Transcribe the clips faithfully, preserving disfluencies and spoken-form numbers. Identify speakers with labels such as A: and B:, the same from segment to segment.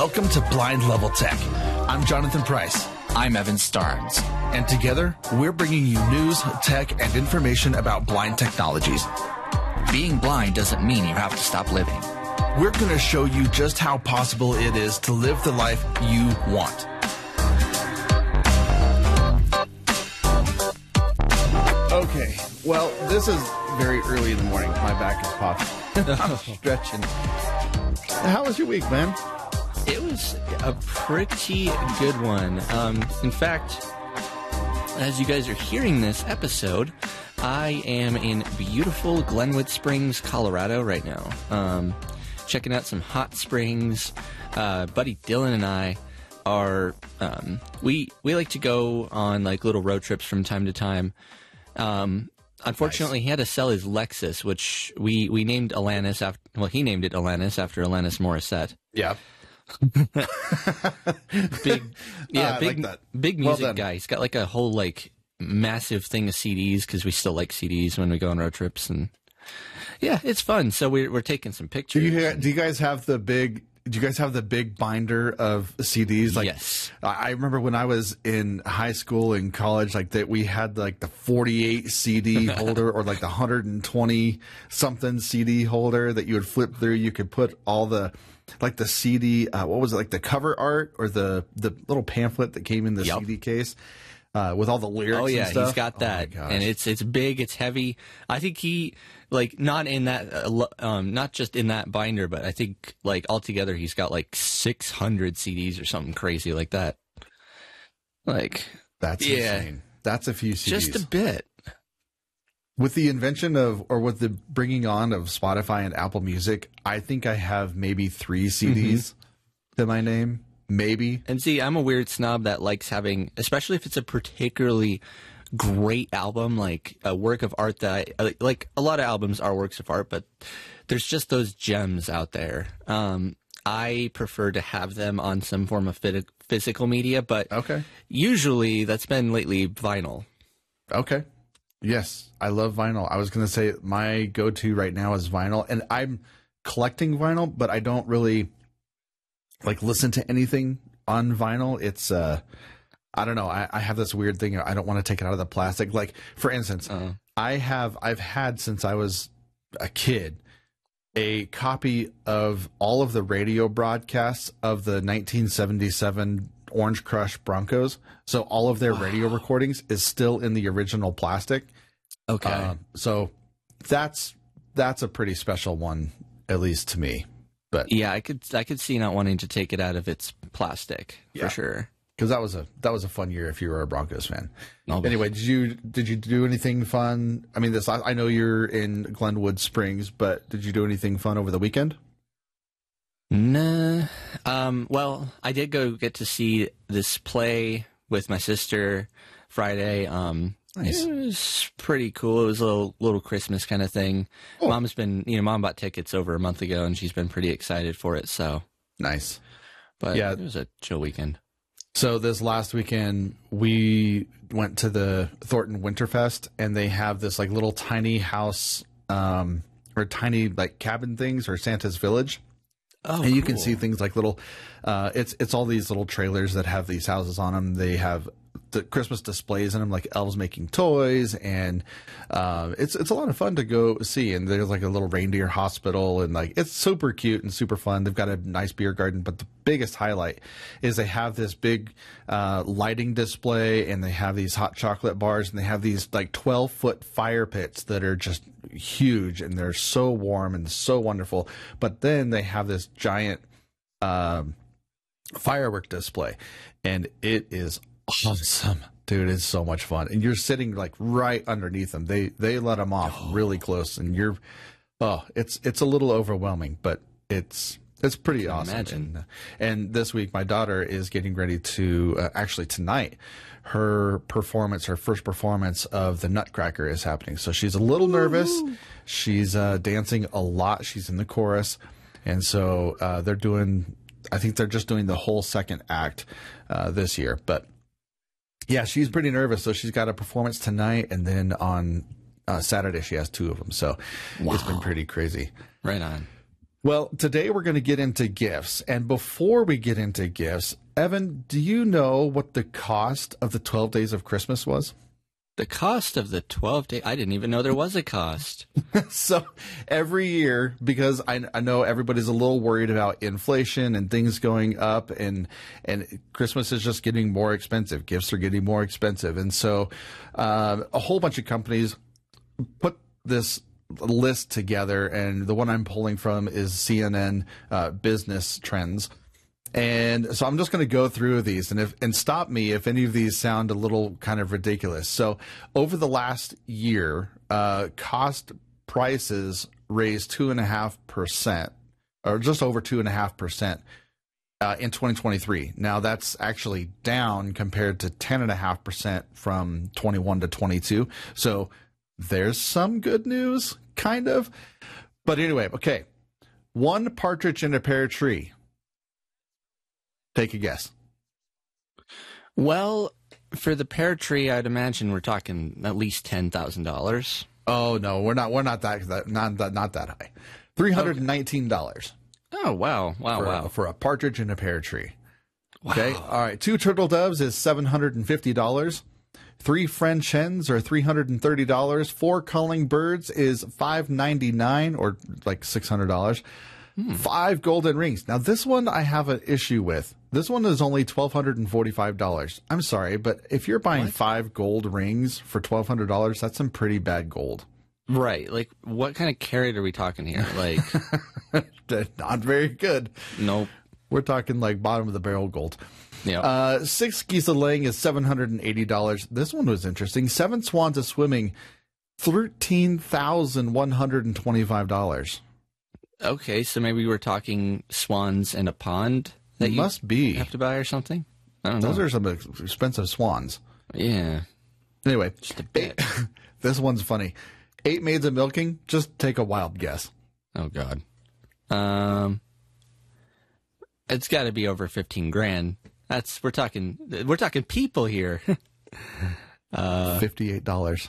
A: Welcome to Blind Level Tech. I'm Jonathan Price.
B: I'm Evan Starnes.
A: And together, we're bringing you news, tech, and information about blind technologies.
B: Being blind doesn't mean you have to stop living.
A: We're going to show you just how possible it is to live the life you want. Okay, well, this is very early in the morning. My back is popping. I'm stretching. How was your week, man?
C: It was a pretty good one. Um, in fact, as you guys are hearing this episode, I am in beautiful Glenwood Springs, Colorado right now. Um, checking out some hot springs. Uh, buddy Dylan and I are, um, we, we like to go on like little road trips from time to time. Um, unfortunately, nice. He had to sell his Lexus, which we, we named Alanis after, well, he named it Alanis after Alanis Morissette.
A: Yeah.
C: big, yeah,
A: uh,
C: big,
A: like
C: big music
A: well
C: guy. He's got like a whole like massive thing of C Ds because we still like C Ds when we go on road trips, and yeah, it's fun. So we're we're taking some pictures.
A: Do you do you guys have the big? Do you guys have the big binder of C Ds? Like,
C: yes.
A: I remember when I was in high school and college, like that we had like the forty-eight C D holder or like the one hundred twenty something C D holder that you would flip through. You could put all the like the C D, uh, what was it, like the cover art or the the little pamphlet that came in the yep. C D case uh, with all the lyrics.
C: Oh yeah,
A: and stuff.
C: He's got that,
A: oh
C: and it's it's big, it's heavy. I think he like not in that, uh, um, not just in that binder, but I think like altogether he's got like six hundred C Ds or something crazy like that. Like
A: that's
C: yeah,
A: insane. That's a few C Ds.
C: Just a bit.
A: With the invention of, or with the bringing on of Spotify and Apple Music, I think I have maybe three C Ds mm-hmm. to my name, maybe.
C: And see, I'm a weird snob that likes having, especially if it's a particularly great album, like a work of art that I, like a lot of albums are works of art, but there's just those gems out there. Um, I prefer to have them on some form of physical media, but
A: okay.
C: usually that's been lately vinyl.
A: Okay. Yes, I love vinyl. I was going to say my go-to right now is vinyl, and I'm collecting vinyl, but I don't really like listen to anything on vinyl. It's, uh, I don't know. I, I have this weird thing. I don't want to take it out of the plastic. Like, for instance, uh-huh. I have, I've had since I was a kid, a copy of all of the radio broadcasts of the nineteen seventy-seven Orange Crush Broncos. So all of their wow. radio recordings is still in the original plastic.
C: Okay.
A: Uh, so that's that's a pretty special one, at least to me. But
C: yeah, I could I could see not wanting to take it out of its plastic
A: yeah.
C: for sure.
A: Because that was a that was a fun year if you were a Broncos fan.
C: No,
A: anyway, did you did you do anything fun? I mean, this I know you're in Glenwood Springs, but did you do anything fun over the weekend?
C: Nah. Um, well, I did go get to see this play with my sister Friday. Um,
A: nice.
C: It was pretty cool. It was a little, little Christmas kind of thing. Oh. Mom's been, you know, Mom bought tickets over a month ago, and she's been pretty excited for it. So
A: nice.
C: But
A: yeah,
C: it was a chill weekend.
A: So this last weekend, we went to the Thornton Winterfest, and they have this like little tiny house um, or tiny like cabin things or Santa's Village.
C: Oh,
A: and you
C: cool.
A: can see things like little, uh, it's it's all these little trailers that have these houses on them. They have the Christmas displays in them, like elves making toys, and uh, it's it's a lot of fun to go see. And there's like a little reindeer hospital, and like it's super cute and super fun. They've got a nice beer garden, but the biggest highlight is they have this big uh, lighting display, and they have these hot chocolate bars, and they have these like twelve foot fire pits that are just huge, and they're so warm and so wonderful. But then they have this giant um, firework display, and it is awesome, dude. It's so much fun, and you're sitting like right underneath them. They they let them off oh. really close, and you're oh, it's it's a little overwhelming, but it's it's pretty awesome.
C: Imagine.
A: And, and this week, my daughter is getting ready to uh, actually tonight. Her performance, her first performance of the Nutcracker is happening. So she's a little Ooh. nervous. She's uh, dancing a lot. She's in the chorus. And so uh, they're doing, I think they're just doing the whole second act uh, this year. But yeah, she's pretty nervous. So she's got a performance tonight. And then on uh, Saturday, she has two of them. So
C: wow.
A: It's been pretty crazy.
C: Right on.
A: Well, today we're going to get into gifts. And before we get into gifts, Evan, do you know what the cost of the twelve Days of Christmas was?
C: The cost of the twelve day, I didn't even know there was a cost.
A: So every year, because I, I know everybody's a little worried about inflation and things going up, and and Christmas is just getting more expensive. Gifts are getting more expensive. And so uh, a whole bunch of companies put this list together, and the one I'm pulling from is C N N uh, Business Trends. And so I'm just going to go through these and if, and stop me if any of these sound a little kind of ridiculous. So over the last year, uh, cost prices raised two and a half percent, or just over two and a half percent uh, in twenty twenty-three. Now that's actually down compared to ten and a half percent from twenty-one to twenty-two. So there's some good news, kind of. But anyway, okay. One partridge in a pear tree. Take a guess.
C: Well, for the pear tree, I'd imagine we're talking at least ten thousand dollars.
A: Oh no, we're not. We're not that. that not that. Not that high. Three hundred and nineteen dollars.
C: Oh wow! Wow!
A: For,
C: wow!
A: A, for a partridge in a pear tree.
C: Wow.
A: Okay. All right. Two turtle doves is seven hundred and fifty dollars. Three French hens are three hundred and thirty dollars. Four calling birds is five ninety nine, or like six hundred dollars. Hmm. Five golden rings. Now this one I have an issue with. This one is only twelve hundred and forty-five dollars. I'm sorry, but if you're buying what? five gold rings for twelve hundred dollars, that's some pretty bad gold.
C: Right. Like, what kind of carat are we talking here? Like,
A: not very good.
C: Nope.
A: We're talking like bottom of the barrel gold.
C: Yeah.
A: Uh, six geese a laying is seven hundred and eighty dollars. This one was interesting. Seven swans a swimming, thirteen thousand one hundred and twenty-five dollars.
C: Okay, so maybe we're talking swans in a pond that you
A: must be
C: have to buy or something. I don't know.
A: Those are some expensive swans.
C: Yeah.
A: Anyway,
C: just a bit.
A: This one's funny. Eight maids of milking. Just take a wild guess.
C: Oh God. Um, it's got to be over fifteen grand. That's we're talking. We're talking people here.
A: uh, Fifty-eight dollars.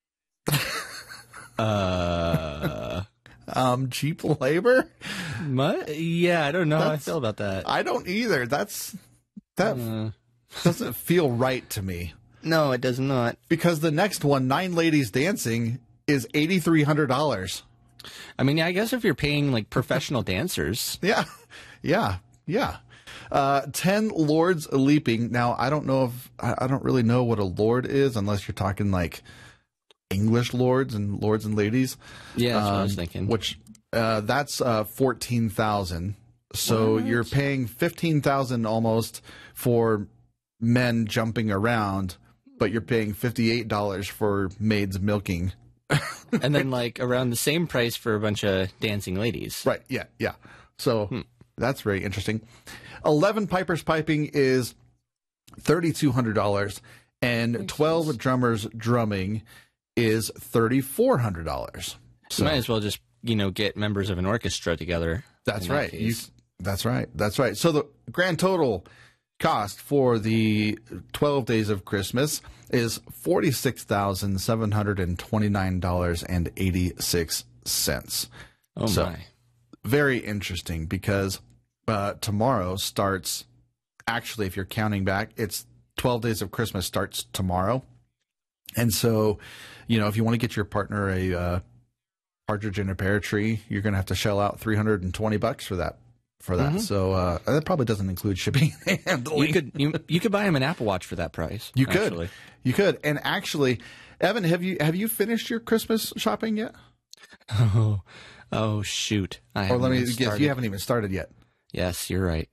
C: uh.
A: Um, cheap labor?
C: My, yeah, I don't know
A: That's,
C: how I feel about that.
A: I don't either. That's that uh, doesn't feel right to me.
C: No, it does not.
A: Because the next one, Nine Ladies Dancing, is eighty-three hundred dollars.
C: I mean, I guess if you're paying like professional dancers.
A: Yeah, yeah, yeah. Uh, ten Lords Leaping. Now, I don't know if I, I don't really know what a lord is unless you're talking like English lords and lords and ladies.
C: Yeah, that's
A: um,
C: what I was thinking.
A: Which uh, that's uh, fourteen thousand. So what? You're paying fifteen thousand almost for men jumping around, but you're paying fifty-eight dollars for maids milking.
C: And then like around the same price for a bunch of dancing ladies.
A: Right. Yeah. Yeah. So
C: hmm.
A: that's very interesting. Eleven pipers piping is thirty-two hundred dollars, and twelve drummers drumming is thirty-four hundred dollars.
C: So might as well just, you know, get members of an orchestra together.
A: That's right. You, that's right. That's right. So the grand total cost for the twelve Days of Christmas is forty-six thousand seven hundred twenty-nine dollars and eighty-six cents.
C: Oh,
A: so,
C: my.
A: Very interesting because uh, tomorrow starts, actually, if you're counting back, it's twelve Days of Christmas starts tomorrow. And so, you know, if you want to get your partner a uh, partridge in a pear tree, you're going to have to shell out three hundred twenty bucks for that. For that, mm-hmm. so uh, that probably doesn't include shipping and handling.
C: You could you, you could buy him an Apple Watch for that price.
A: You
C: actually.
A: could, you could, and actually, Evan, have you have you finished your Christmas shopping yet?
C: Oh, oh shoot! I
A: or let me guess, started. You haven't even started yet.
C: Yes, you're right.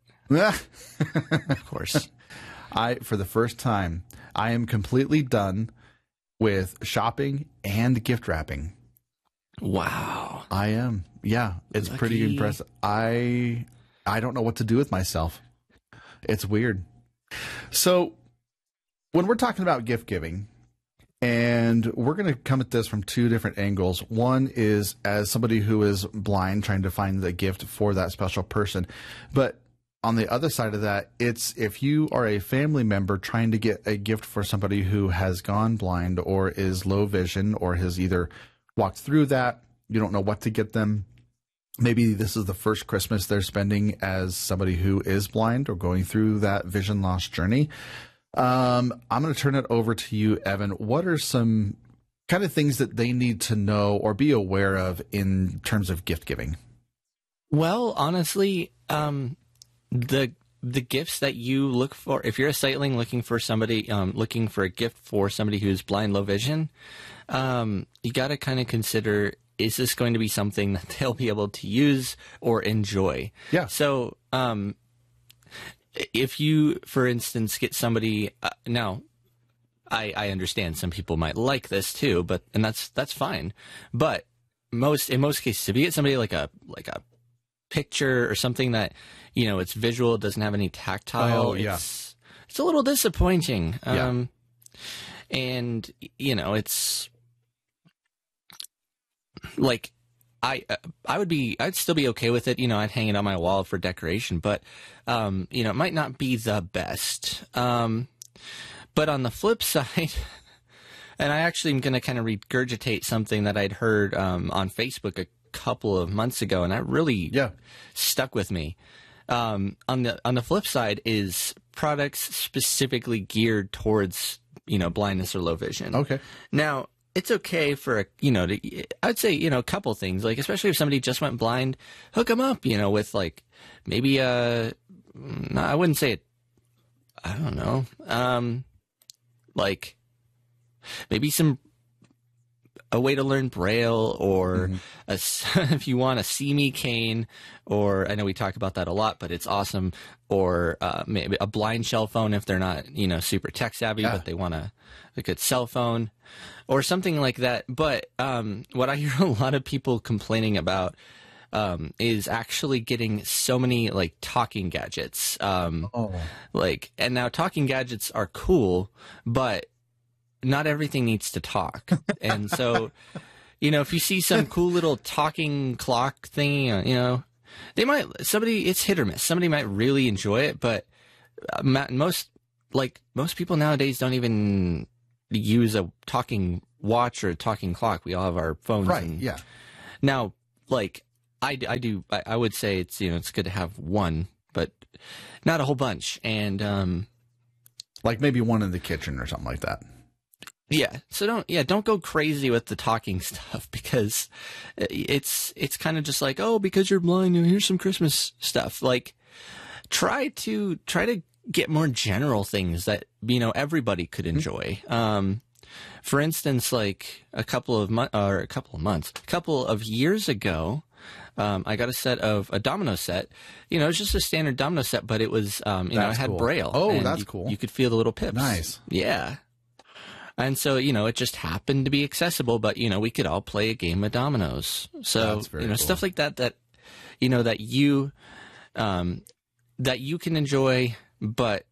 C: Of course,
A: I for the first time, I am completely done with shopping and gift wrapping.
C: Wow,
A: I am. Yeah, it's
C: Lucky.
A: Pretty impressive. I I don't know what to do with myself. It's weird. So when we're talking about gift giving, and we're going to come at this from two different angles. One is as somebody who is blind trying to find the gift for that special person. But on the other side of that, it's if you are a family member trying to get a gift for somebody who has gone blind or is low vision or has either walked through that, you don't know what to get them. maybe this is the first Christmas they're spending as somebody who is blind or going through that vision loss journey. Um, I'm going to turn it over to you, Evan. What are some kind of things that they need to know or be aware of in terms of gift giving?
C: Well, honestly, um, the the gifts that you look for, if you're a sightling looking for somebody, um, looking for a gift for somebody who's blind, low vision, um, you got to kind of consider, is this going to be something that they'll be able to use or enjoy?
A: Yeah.
C: So, um, if you, for instance, get somebody, uh, now, I, I understand some people might like this too, but, and that's, that's fine. But most, in most cases, if you get somebody like a, like a picture or something that, you know, it's visual, it doesn't have any tactile,
A: oh, yeah.
C: it's, it's a little disappointing.
A: Yeah.
C: Um, and, you know, it's like, I, I would be, I'd still be okay with it. You know, I'd hang it on my wall for decoration, but, um, you know, it might not be the best. Um, But on the flip side, and I actually am going to kind of regurgitate something that I'd heard um, on Facebook a couple of months ago, and that really
A: Yeah.
C: stuck with me. Um, on the on the flip side is products specifically geared towards, you know, blindness or low vision.
A: Okay.
C: Now, it's okay for, a, you know, to, I'd say, you know, a couple things, like especially if somebody just went blind, hook them up, you know, with like maybe a, no, I wouldn't say it, I don't know. Um, Like maybe some a way to learn Braille, or
A: Mm-hmm.
C: a, if you want a See Me cane, or I know we talk about that a lot, but it's awesome. Or uh, maybe a blind shell phone if they're not, you know, super tech savvy,
A: Yeah.
C: but they want a, a good cell phone or something like that. But um, what I hear a lot of people complaining about um, is actually getting so many like talking gadgets. Um,
A: Oh.
C: like, and now talking gadgets are cool, but not everything needs to talk. And so, you know, if you see some cool little talking clock thing, you know, they might, somebody, it's hit or miss. Somebody might really enjoy it, but uh, ma- most, like most people nowadays don't even use a talking watch or a talking clock. We all have our phones.
A: Right.
C: And
A: Yeah.
C: now, like, I, I do, I, I would say it's, you know, it's good to have one, but not a whole bunch. And, um,
A: Like maybe one in the kitchen or something like that.
C: yeah. So don't, yeah, don't go crazy with the talking stuff, because it's, it's kind of just like, oh, because you're blind, you know, here's some Christmas stuff. Like, try to, try to get more general things that, you know, everybody could enjoy. Um, for instance, like a couple of months, or a couple of months, a couple of years ago, Um, I got a set of a domino set. You know, it's just a standard domino set, but it was, um, you know,
A: That's
C: it had
A: cool.
C: Braille.
A: Oh,
C: and
A: that's
C: you,
A: cool.
C: You could feel the little pips.
A: Nice.
C: Yeah. And so, you know, it just happened to be accessible, but, you know, we could all play a game of dominoes. So,
A: That's very
C: you know,
A: cool.
C: stuff like that, that, you know, that you, um, that you can enjoy, but,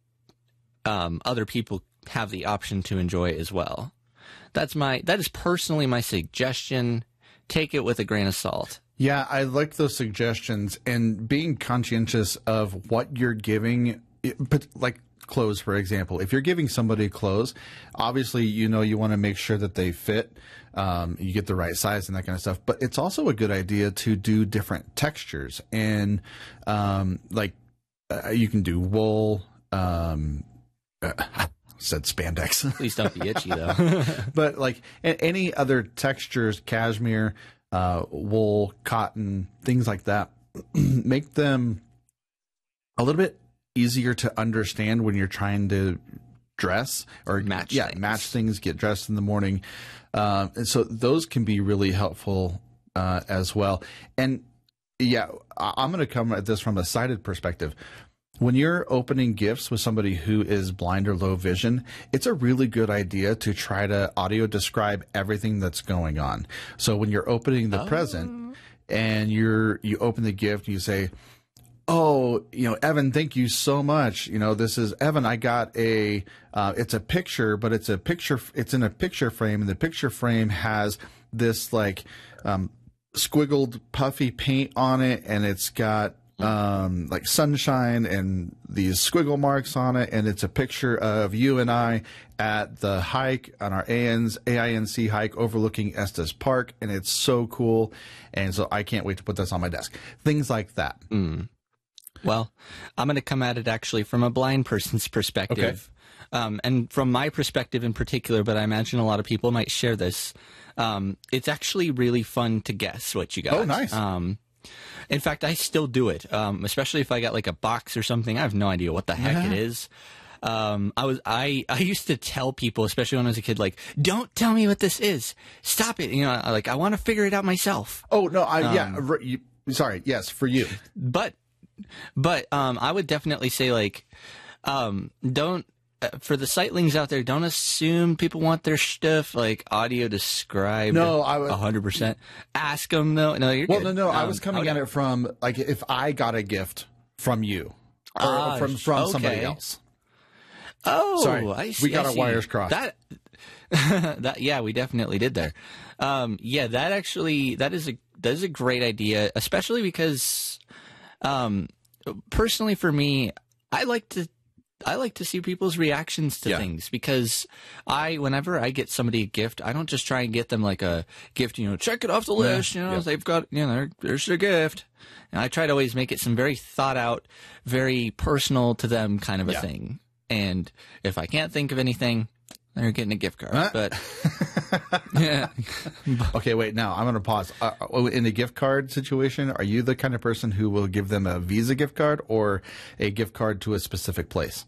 C: um, other people have the option to enjoy as well. That's my, that is personally my suggestion. Take it with a grain of salt.
A: Yeah, I like those suggestions, and being conscientious of what you're giving, but like clothes, for example. If you're giving somebody clothes, obviously, you know, you want to make sure that they fit, um, you get the right size and that kind of stuff. But it's also a good idea to do different textures, and um, like uh, you can do wool, um, uh, said spandex.
C: Please don't be itchy, though.
A: But like a- any other textures, cashmere, uh, wool, cotton, things like that, make them a little bit easier to understand when you're trying to dress or
C: Match
A: yeah,
C: things.
A: match things, get dressed in the morning. Um, and so those can be really helpful uh, as well. And yeah, I- I'm going to come at this from a sighted perspective. When you're opening gifts with somebody who is blind or low vision, it's a really good idea to try to audio describe everything that's going on. So when you're opening the
C: Oh.
A: present and you're you open the gift, you say, "Oh, you know, Evan, thank you so much. You know, this is Evan. I got a. Uh, it's a picture, but it's a picture. It's in a picture frame, and the picture frame has this like um, squiggled, puffy paint on it, and it's got." um, like sunshine and these squiggle marks on it, and it's a picture of you and I at the hike on our A I N C hike overlooking Estes Park, and it's so cool, and so I can't wait to put this on my desk. Things like that.
C: Mm. Well, I'm going to come at it actually from a blind person's perspective. Okay. Um, and from my perspective in particular, but I imagine a lot of people might share this. Um, it's actually really fun to guess what you got.
A: Oh, nice.
C: Um, in fact, I still do it, um, especially if I got like a box or something. I have no idea what the heck
A: yeah.
C: it is. Um, I was I, I used to tell people, especially when I was a kid, like, don't tell me what this is. Stop it. You know, like I want to figure it out myself.
A: Oh, no. I,
C: um,
A: yeah. You, sorry. Yes, for you.
C: But But um, I would definitely say, like, um, don't, uh, for the sightlings out there, don't assume people want their stuff, like, audio described
A: no, I was,
C: one hundred percent. Ask them, though. No, you're
A: well,
C: good.
A: no, no.
C: Um,
A: I was coming
C: okay.
A: at it from, like, if I got a gift from you or
C: Ah,
A: from, from
C: okay.
A: somebody else.
C: Oh,
A: Sorry,
C: I see.
A: we got
C: I
A: our
C: see.
A: wires crossed.
C: That, that, yeah, we definitely did there. Um, yeah, that actually, that is a, that is a great idea, especially because, um, personally for me, I like to, I like to see people's reactions to
A: yeah.
C: things, because I, whenever I get somebody a gift, I don't just try and get them like a gift, you know, check it off the list,
A: yeah.
C: you know,
A: yeah.
C: they've got, you know, there's their gift. And I try to always make it some very thought out, very personal to them kind of a
A: yeah.
C: thing. And if I can't think of anything, they're getting a gift card.
A: Huh?
C: But yeah.
A: Okay, wait. Now I'm going to pause. Uh, in a gift card situation, are you the kind of person who will give them a Visa gift card or a gift card to a specific place?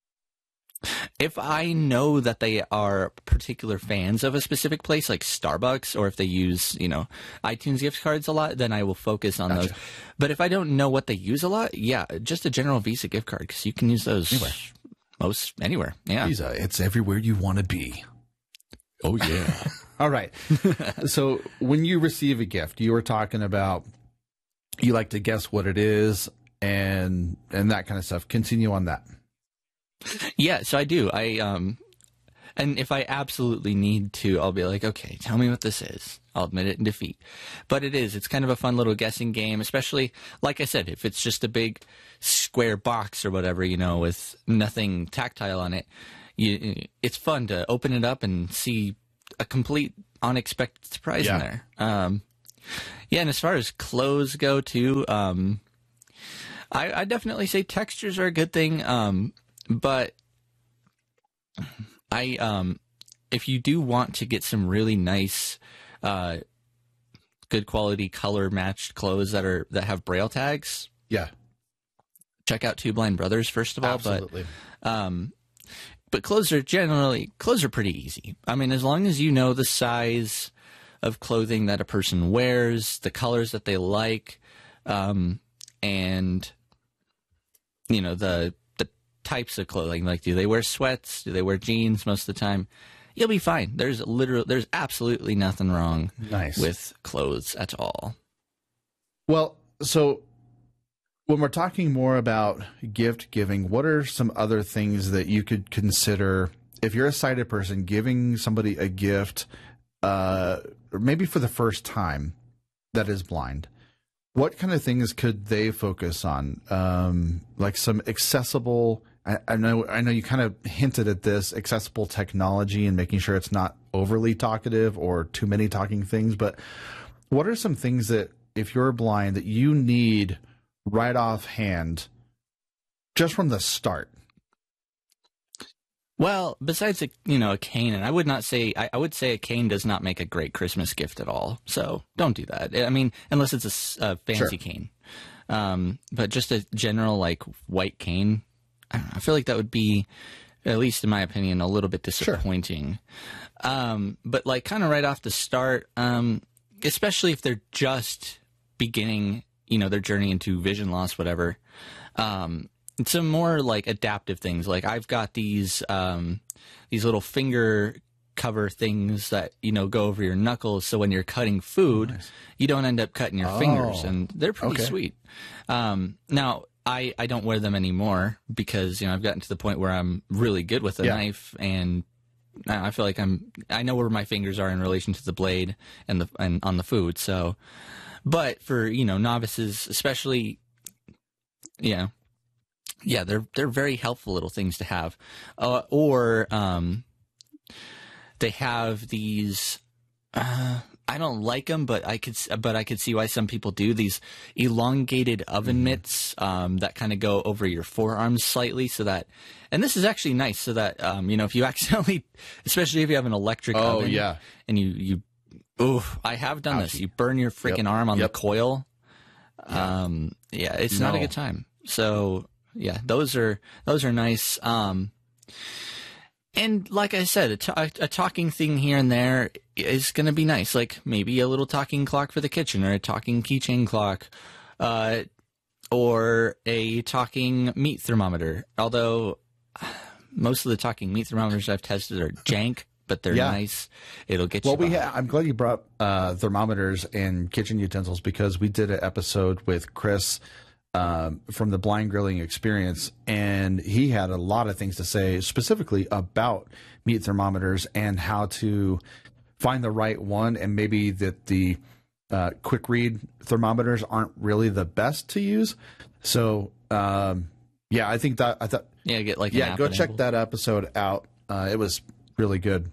C: If I know that they are particular fans of a specific place, like Starbucks, or if they use, you know, iTunes gift cards a lot, then I will focus on
A: Gotcha.
C: those. But if I don't know what they use a lot, yeah, just a general Visa gift card, because you can use those
A: anywhere.
C: most anywhere. Yeah,
A: Visa, it's everywhere you want to be.
C: Oh yeah.
A: All right. So when you receive a gift, you were talking about you like to guess what it is and and that kind of stuff. Continue on that.
C: Yeah, so I do. I um, and if I absolutely need to, I'll be like, okay, tell me what this is. I'll admit it in defeat. But it is. It's kind of a fun little guessing game, especially, like I said, if it's just a big square box or whatever, you know, with nothing tactile on it. You, it's fun to open it up and see a complete unexpected surprise
A: yeah.
C: in there. Um, yeah, and as far as clothes go, too, um, I, I definitely say textures are a good thing. Um, But I, um, if you do want to get some really nice, uh, good quality color matched clothes that are that have braille tags,
A: Yeah.
C: check out Two Blind Brothers first of all.
A: Absolutely.
C: But, um, but clothes are generally clothes are pretty easy. I mean, as long as you know the size of clothing that a person wears, the colors that they like, um, and you know the. types of clothing, like do they wear sweats, do they wear jeans most of the time, you'll be fine. There's literally there's absolutely nothing wrong
A: Nice.
C: with clothes at all.
A: Well, so when we're talking more about gift giving, what are some other things that you could consider if you're a sighted person giving somebody a gift, uh, or maybe for the first time, that is blind? What kind of things could they focus on? Um, like some accessible, I, I know, I know you kind of hinted at this, accessible technology and making sure it's not overly talkative or too many talking things. But what are some things that, if you're blind, that you need right offhand, just from the start?
C: Well, besides a you know a cane, and I would not say I, I would say a cane does not make a great Christmas gift at all. So don't do that. I mean, unless it's a, s- a fancy
A: Sure.
C: cane. Um, but just a general like white cane, I, don't know, I feel like that would be, at least in my opinion, a little bit disappointing. Sure. Um, but like kind of right off the start, um, especially if they're just beginning, you know, their journey into vision loss, whatever. Um, some more like adaptive things. Like I've got these um, these little finger cover things that, you know, go over your knuckles. So when you're cutting food,
A: Nice.
C: you don't end up cutting your
A: Oh.
C: fingers, and they're pretty
A: Okay.
C: sweet. Um, now, I, I don't wear them anymore because, you know, I've gotten to the point where I'm really good with a
A: Yeah.
C: knife, and I feel like I'm, I know where my fingers are in relation to the blade and the, and on the food. So, but for, you know, novices, especially Yeah. Yeah, they're they're very helpful little things to have. Uh, or um, they have these. Uh, I don't like them, but I could but I could see why some people do these elongated oven mm. mitts um, that kind of go over your forearms slightly, so that. And this is actually nice, so that um, you know, if you accidentally, especially if you have an electric
A: oh,
C: oven,
A: yeah,
C: and you you, oof, I have done
A: Ouch.
C: this. You burn your freaking
A: yep.
C: arm on
A: yep.
C: the coil.
A: Yeah.
C: Um, yeah, it's
A: no.
C: not a good time. So. Yeah, those are those are nice. Um, and like I said, a, t- a talking thing here and there is going to be nice. Like maybe a little talking clock for the kitchen, or a talking keychain clock, uh, or a talking meat thermometer. Although most of the talking meat thermometers I've tested are jank, but they're yeah. nice. It'll get
A: well,
C: you.
A: Well, we ha- I'm glad you brought uh, thermometers and kitchen utensils, because we did an episode with Chris. Um, from the Blind Grilling Experience, and he had a lot of things to say specifically about meat thermometers and how to find the right one, and maybe that the uh, quick read thermometers aren't really the best to use. So um, yeah, I think that I thought
C: yeah, get like
A: yeah, go check that episode out. Uh, it was really good.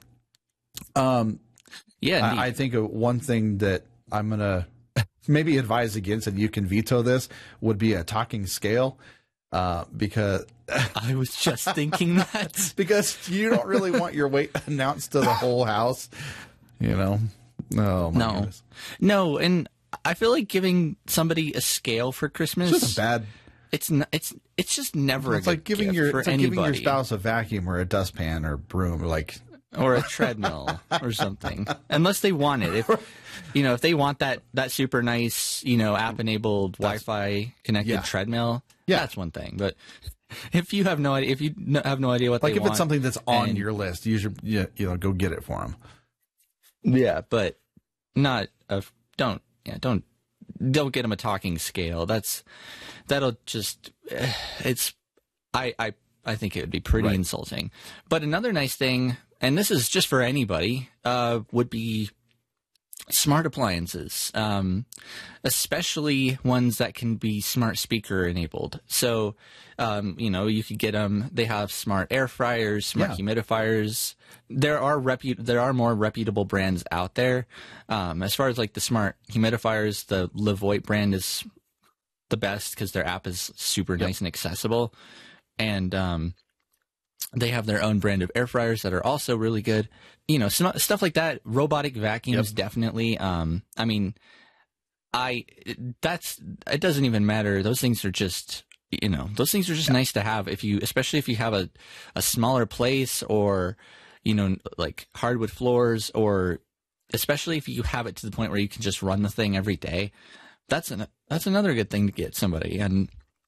A: Um,
C: yeah,
A: I, I think one thing that I'm gonna. maybe advise against, and you can veto this, would be a talking scale, uh, because
C: I was just thinking that
A: because you don't really want your weight announced to the whole house, you know. Oh my
C: no,
A: goodness.
C: no, and I feel like giving somebody a scale for Christmas.
A: It's just a bad.
C: It's n- it's it's just never.
A: It's
C: a
A: like
C: good
A: giving
C: gift
A: your
C: for
A: it's like
C: anybody.
A: giving your spouse a vacuum or a dustpan or broom, or like.
C: Or a treadmill or something, unless they want it. If you know, if they want that that super nice, you know, app enabled Wi-Fi connected
A: yeah.
C: treadmill,
A: yeah.
C: that's one thing. But if you have no idea, if you no, have no idea what
A: like
C: they
A: if
C: want,
A: it's something that's on
C: and,
A: your list, you should you, you know go get it for them.
C: Yeah, but not a don't yeah don't don't get them a talking scale. That's that'll just it's I I. I think it would be pretty
A: right.
C: insulting. But another nice thing, and this is just for anybody, uh, would be smart appliances, um, especially ones that can be smart speaker enabled. So, um, you know, you could get them. They have smart air fryers, smart
A: yeah.
C: humidifiers. There are repu- There are more reputable brands out there. Um, as far as like the smart humidifiers, the Levoit brand is the best because their app is super yep. nice and accessible. And um, they have their own brand of air fryers that are also really good. You know, some, stuff like that. Robotic vacuums, yep. definitely. Um, I mean, I that's it doesn't even matter. Those things are just, you know, those things are just yeah. nice to have. If you, especially if you have a, a smaller place, or, you know, like hardwood floors, or especially if you have it to the point where you can just run the thing every day. That's an that's another good thing to get somebody. And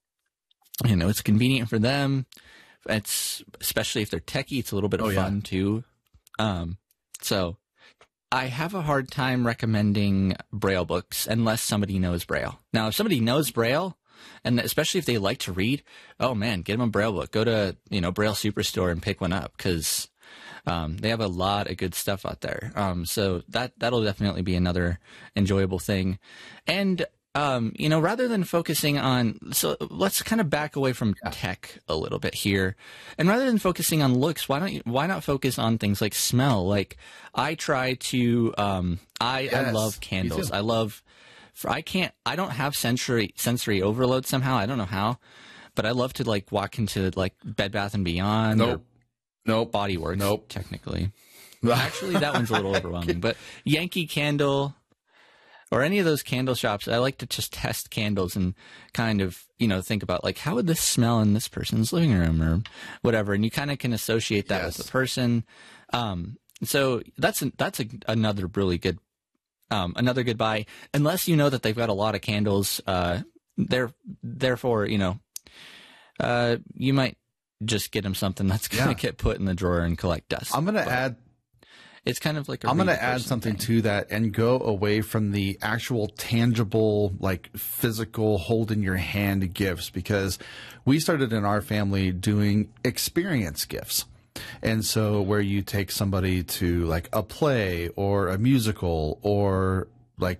C: you know, it's convenient for them. It's especially if they're techie, it's a little bit of oh, fun yeah. too. Um, so I have a hard time recommending Braille books unless somebody knows Braille. Now, if somebody knows Braille, and especially if they like to read, oh man, get them a Braille book. Go to, you know, Braille Superstore and pick one up, because um, they have a lot of good stuff out there. Um, so that that'll definitely be another enjoyable thing. And Um, you know, rather than focusing on, so let's kind of back away from tech a little bit here, and rather than focusing on looks, why don't you, why not focus on things like smell? Like I try to, um, I, yes, I love candles. I love, for, I can't, I don't have sensory, sensory overload somehow. I don't know how, but I love to like walk into like Bed Bath and Beyond.
A: Nope.
C: Or
A: nope.
C: Body Works.
A: Nope.
C: Technically. Actually, that one's a little overwhelming, but Yankee Candle, or any of those candle shops, I like to just test candles and kind of, you know, think about like, how would this smell in this person's living room or whatever. And you kind of can associate that yes. with the person. Um, so that's, a, that's a, another really good, um, another good buy, unless you know that they've got a lot of candles. Uh, there, therefore, you know, uh, you might just get them something that's going to yeah. get put in the drawer and collect dust.
A: I'm going to add.
C: It's kind of like a
A: I'm going to add something
C: thing.
A: to that and go away from the actual tangible, like physical hold in your hand gifts, because we started in our family doing experience gifts. And so where you take somebody to like a play or a musical or like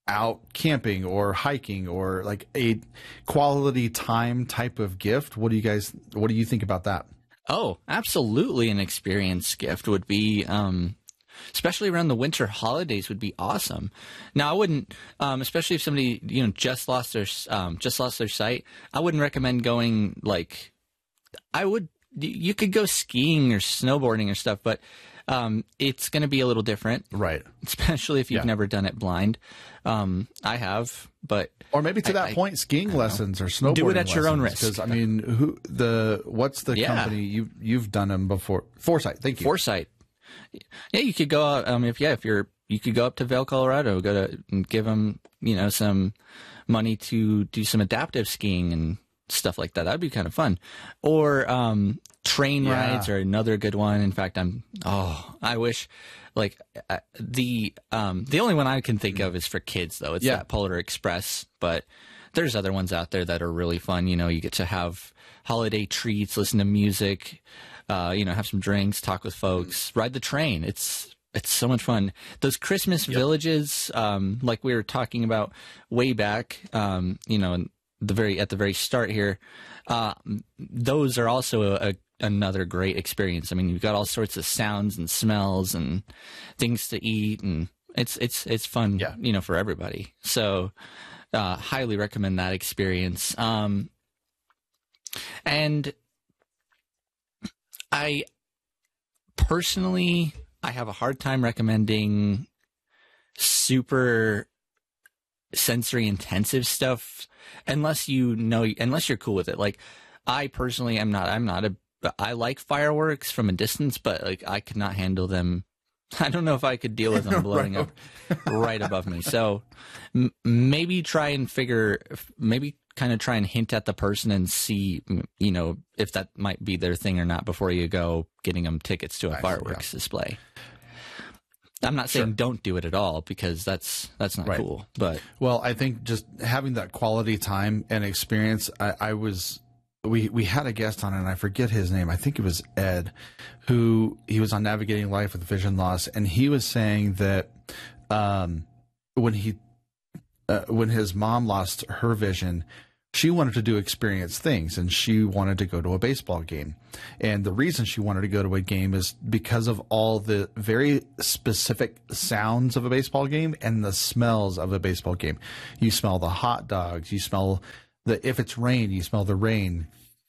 A: out camping or hiking or like a quality time type of gift. What do you guys, what do you think about that?
C: Oh, absolutely. An experience gift would be, um, especially around the winter holidays, would be awesome. Now, I wouldn't, um, especially if somebody, you know, just lost their, um, just lost their sight. I wouldn't recommend going like, I would, you could go skiing or snowboarding or stuff, but um, it's going to be a little different.
A: Right.
C: Especially if you've
A: Yeah.
C: never done it blind. Um, I have, but.
A: Or maybe to
C: I-
A: that
C: I-
A: point, skiing lessons or snowboarding.
C: Do it at your own risk.
A: Because I mean, who the what's the
C: Yeah.
A: company you you've done them before? Foresight. Thank you.
C: Foresight. Yeah, you could go out. Um, if yeah, if you're, you could go up to Vail, Colorado, go to and give them, you know, some money to do some adaptive skiing and stuff like that. That'd be kind of fun. Or um, train
A: Yeah.
C: rides are another good one. In fact, I'm oh, I wish like uh, the um the only one I can think of is for kids though. It's
A: Yeah.
C: that Polar Express, but there's other ones out there that are really fun. You know, you get to have holiday treats, listen to music, uh, you know, have some drinks, talk with folks, ride the train. It's it's so much fun. Those Christmas villages, um, like we were talking about way back, um, you know, in the very at the very start here, uh, those are also a, a, another great experience. I mean, you've got all sorts of sounds and smells and things to eat, and it's it's it's fun,
A: Yeah.
C: you know, for everybody. So, uh, highly recommend that experience. Um, and I personally, I have a hard time recommending super sensory intensive stuff unless you know, unless you're cool with it. Like I personally am not, I'm not a, I like fireworks from a distance, but like I could not handle them. I don't know if I could deal with them blowing up right above me. So m- maybe try and figure, maybe kind of try and hint at the person and see, you know, if that might be their thing or not before you go getting them tickets to a
A: Nice,
C: fireworks display. I'm not saying
A: Sure.
C: don't do it at all because that's that's not
A: Right.
C: cool. But
A: Well, I think just having that quality time and experience, I, I was, we, we had a guest on, and I forget his name. I think it was Ed, who he was on Navigating Life with Vision Loss, and he was saying that um, when he, uh, when his mom lost her vision, she wanted to do experience things, and she wanted to go to a baseball game. And the reason she wanted to go to a game is because of all the very specific sounds of a baseball game and the smells of a baseball game. You smell the hot dogs, you smell the, if it's rain, you smell the rain.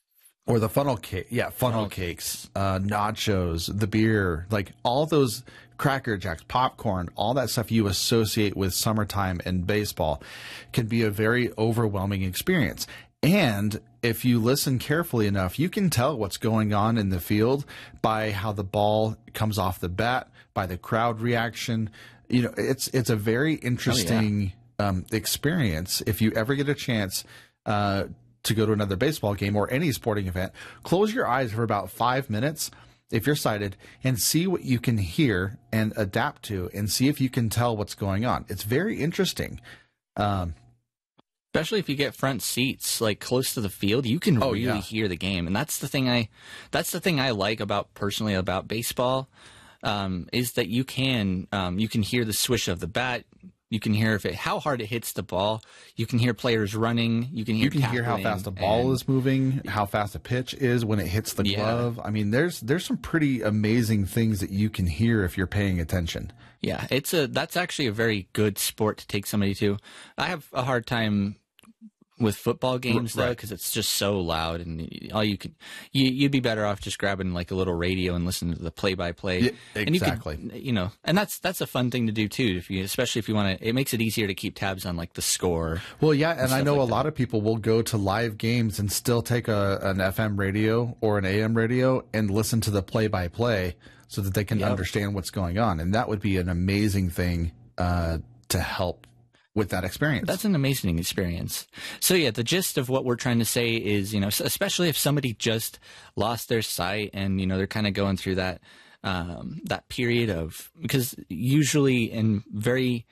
A: Or the funnel cake, yeah, funnel cakes, uh, nachos, the beer, like all those Cracker Jacks, popcorn, all that stuff you associate with summertime and baseball can be a very overwhelming experience. And if you listen carefully enough, you can tell what's going on in the field by how the ball comes off the bat, by the crowd reaction. You know, it's it's a very interesting um, experience. If you ever get a chance uh, to go to another baseball game or any sporting event, close your eyes for about five minutes if you're sighted and see what you can hear and adapt to and see if you can tell what's going on. It's very interesting. Um,
C: especially if you get front seats like close to the field, you can
A: Oh,
C: really
A: yeah.
C: hear the game. And that's the thing I that's the thing I like about personally about baseball, um, is that you can um, you can hear the swish of the bat. You can hear if it how hard it hits the ball. You can hear players running. You can hear
A: you can hear how
C: tackling,
A: fast the ball
C: and-
A: is moving, how fast a pitch is when it hits the
C: Yeah.
A: glove. I mean, there's there's some pretty amazing things that you can hear if you're paying attention.
C: Yeah, it's a that's actually a very good sport to take somebody to. I have a hard time with football games though
A: right.
C: because it's just so loud, and all you could you you'd be better off just grabbing like a little radio and listening to the play by play.
A: Yeah,
C: And
A: exactly.
C: you could, you know, and that's that's a fun thing to do too. If you especially if you want to, it makes it easier to keep tabs on like the score.
A: Well, yeah, and I
C: stuff
A: know
C: like
A: a lot of people will go to live games and still take a an F M radio or an A M radio and listen to the play by play so that they can
C: Yep.
A: understand what's going on, and that would be an amazing thing uh, to help with that experience.
C: That's an amazing experience. So yeah, the gist of what we're trying to say is, you know, especially if somebody just lost their sight and, you know, they're kind of going through that, um, that period of, because usually in very,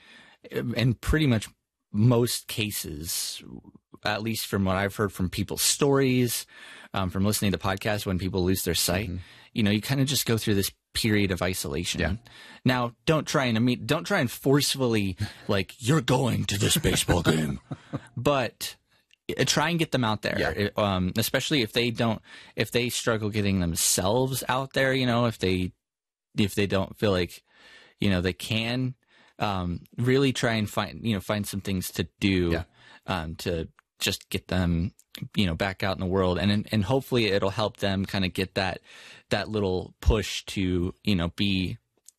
C: in pretty much most cases, at least from what I've heard from people's stories, um, from listening to podcasts when people lose their sight. Mm-hmm. You know, you kind of just go through this period of isolation. Yeah. Now, don't try and meet, don't try and forcefully like you're going to this baseball game, but uh, try and get them out there. Yeah. Um, especially if they don't, if they struggle getting themselves out there. You know, if they, if they don't feel like, you know, they can, um, really try and find, you know, find some things to do, yeah. um, to just get them, you know, back out in the world, and and hopefully it'll help them kind of get that that little push to, you know, be,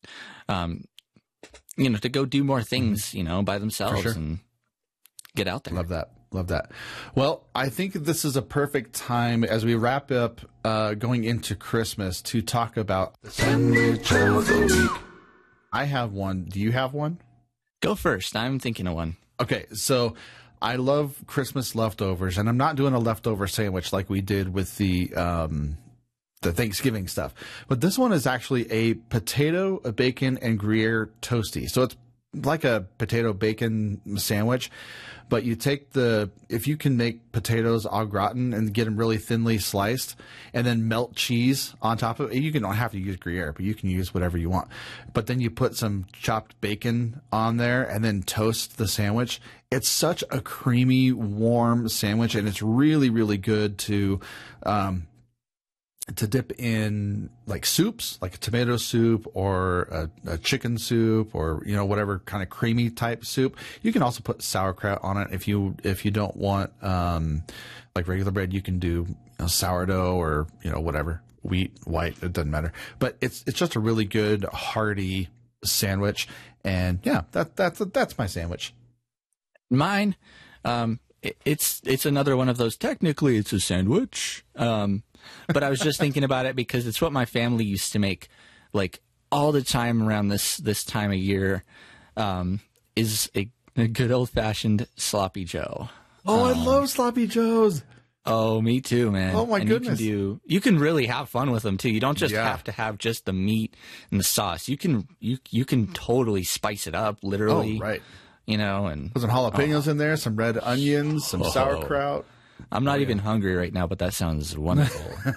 C: um, you know, to go do more things, mm-hmm. you know, by themselves sure. and get out there.
A: Love that. Love that. Well, I think this is a perfect time as we wrap up uh, going into Christmas to talk about the sandwich of the week. I have one. Do you have one?
C: Go first. I'm thinking of one.
A: Okay, so I love Christmas leftovers, and I'm not doing a leftover sandwich like we did with the um, the Thanksgiving stuff. But this one is actually a potato, a bacon, and Gruyere toasty. So it's like a potato bacon sandwich, but you take the, if you can make potatoes au gratin and get them really thinly sliced and then melt cheese on top of it. You can, don't have to use Gruyere, but you can use whatever you want. But then you put some chopped bacon on there and then toast the sandwich. It's such a creamy, warm sandwich, and it's really, really good to, um, to dip in like soups, like a tomato soup or a, a chicken soup, or, you know, whatever kind of creamy type soup. You can also put sauerkraut on it if you if you don't want um, like regular bread. You can do, you know, sourdough or, you know, whatever, wheat, white, it doesn't matter. But it's it's just a really good hearty sandwich, and yeah, that that's that's my sandwich.
C: Mine, um, it, it's it's another one of those. Technically, it's a sandwich. Um, But I was just thinking about it because it's what my family used to make, like, all the time around this this time of year, um, is a, a good old-fashioned Sloppy Joe.
A: Oh,
C: um,
A: I love Sloppy Joes.
C: Oh, me too, man.
A: Oh, my
C: and
A: goodness.
C: You can, do, you can really have fun with them, too. You don't just
A: yeah.
C: have to have just the meat and the sauce. You can you you can totally spice it up, literally.
A: Oh, right.
C: You know, and
A: put some jalapenos oh. in there, some red onions, some oh. sauerkraut.
C: I'm not
A: oh,
C: even
A: yeah.
C: hungry right now, but that sounds wonderful.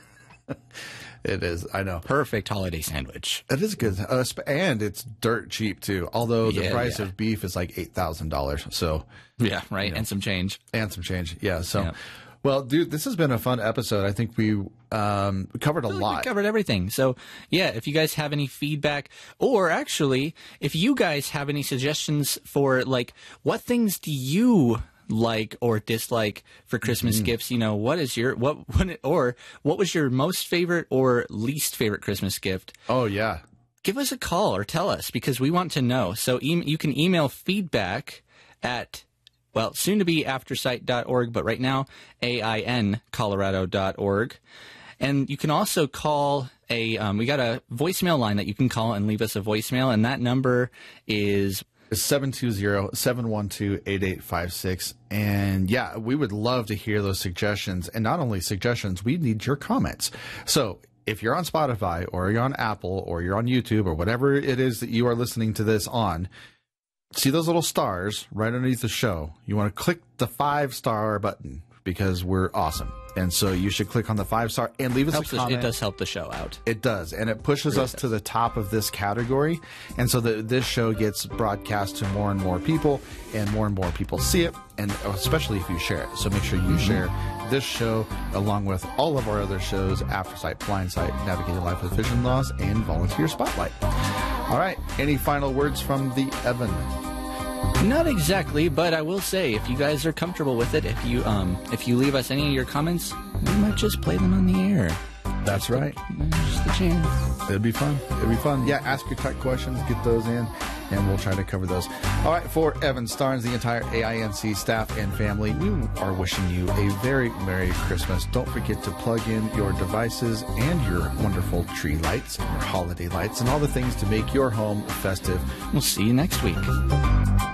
A: It is. I know.
C: Perfect holiday sandwich.
A: It is good. Uh, and it's dirt cheap, too. Although the
C: yeah,
A: price
C: yeah.
A: of beef is like eight thousand dollars. So,
C: yeah, right.
A: You know,
C: and some change.
A: And some change. Yeah. So,
C: yeah.
A: Well, dude, this has been a fun episode. I think we um, covered a
C: I
A: lot.
C: We covered everything. So, yeah, if you guys have any feedback, or actually, if you guys have any suggestions for, like, what things do you like or dislike for Christmas mm-hmm. gifts, you know, what is your what, what or what was your most favorite or least favorite Christmas gift?
A: Oh yeah,
C: give us a call or tell us, because we want to know. So e- you can email feedback at, well, soon to be aftersight dot org, but right now A I N colorado dot org. And you can also call a um, we got a voicemail line that you can call and leave us a voicemail, and that number is
A: seven two zero, seven one two, eight eight five six. And yeah, we would love to hear those suggestions. And not only suggestions, we need your comments. So if you're on Spotify or you're on Apple or you're on YouTube or whatever it is that you are listening to this on, see those little stars right underneath the show. You want to click the five star button because we're awesome. And so you should click on the five star and leave us
C: Helps
A: a comment.
C: It does help the show out.
A: It does. And it pushes
C: really
A: us
C: does.
A: to the top of this category. And so that this show gets broadcast to more and more people, and more and more people see it, and especially if you share it. So make sure you mm-hmm. share this show along with all of our other shows: Aftersight, Blindsight, Navigating Life with Vision Loss, and Volunteer Spotlight. All right. Any final words from the Evan?
C: Not exactly, but I will say, if you guys are comfortable with it, if you um, if you leave us any of your comments, we might just play them on the air.
A: That's right.
C: Just a chance.
A: It'd be fun. It'd be fun. Yeah, ask your tech questions, get those in, and we'll try to cover those. All right, for Evan Starnes, the entire A I N C staff and family, we are wishing you a very Merry Christmas. Don't forget to plug in your devices and your wonderful tree lights and your holiday lights and all the things to make your home festive.
C: We'll see you next week.